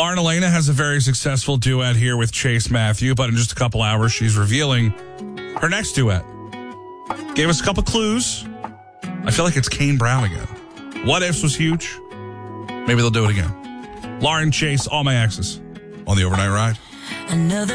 Lauren Elena has a very successful duet here with Chase Matthew, but in just a couple hours, she's revealing her next duet. Gave us a couple clues. I feel like it's Kane Brown again. What Ifs was huge. Maybe they'll do it again. Lauren, Chase, All My Exes on the Overnight Ride. Another